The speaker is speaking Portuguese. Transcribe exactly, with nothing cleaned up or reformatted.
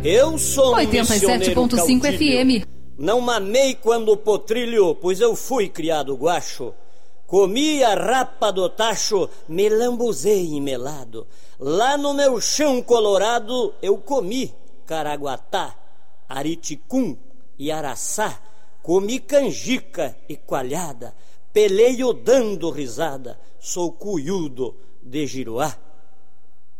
Eu sou um oitenta e sete ponto cinco F M. Não mamei quando potrilho, pois eu fui criado guacho. Comi a rapa do tacho, me lambuzei melado. Lá no meu chão colorado eu comi caraguatá, ariticum e araçá. Comi canjica e coalhada, peleio dando risada. Sou cuiudo de Giruá.